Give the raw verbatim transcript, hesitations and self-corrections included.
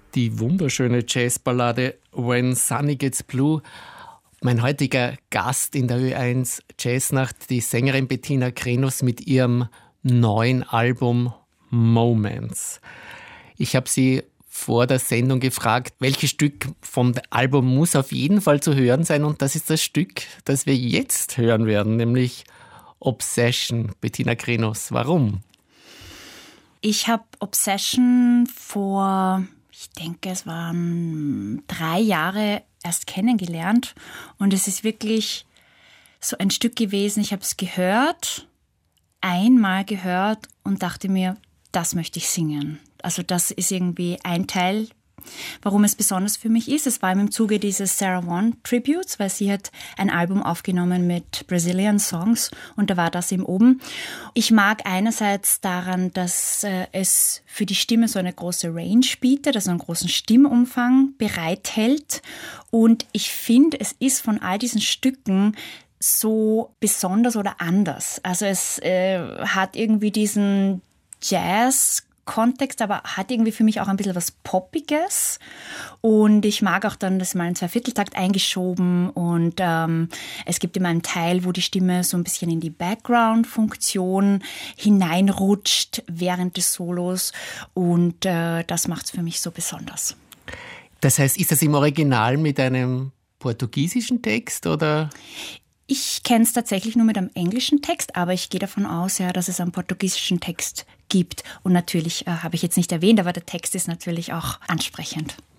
Die wunderschöne Jazzballade When Sunny Gets Blue. Mein heutiger Gast in der Ö eins Jazznacht, die Sängerin Bettina Krenos mit ihrem neuen Album Moments. Ich habe sie vor der Sendung gefragt, welches Stück vom Album muss auf jeden Fall zu hören sein, und das ist das Stück, das wir jetzt hören werden, nämlich Obsession. Bettina Krenos, warum? Ich habe Obsession vor, ich denke, es waren drei Jahre erst kennengelernt, und es ist wirklich so ein Stück gewesen. Ich habe es gehört, einmal gehört und dachte mir, das möchte ich singen. Also das ist irgendwie ein Teil, warum es besonders für mich ist. Es war im Zuge dieses Sarah Vaughan Tributes, weil sie hat ein Album aufgenommen mit Brazilian Songs, und da war das eben oben. Ich mag einerseits daran, dass äh, es für die Stimme so eine große Range bietet, also einen großen Stimmumfang bereithält, und ich finde, es ist von all diesen Stücken so besonders oder anders. Also es äh, hat irgendwie diesen Jazz Kontext, aber hat irgendwie für mich auch ein bisschen was Poppiges, und ich mag auch dann das mal in Zweivierteltakt eingeschoben, und ähm, es gibt immer einen Teil, wo die Stimme so ein bisschen in die Background-Funktion hineinrutscht während des Solos, und äh, das macht es für mich so besonders. Das heißt, ist das im Original mit einem portugiesischen Text oder? Ich kenne es tatsächlich nur mit einem englischen Text, aber ich gehe davon aus, ja, dass es einen portugiesischen Text gibt. Und natürlich äh, habe ich jetzt nicht erwähnt, aber der Text ist natürlich auch ansprechend.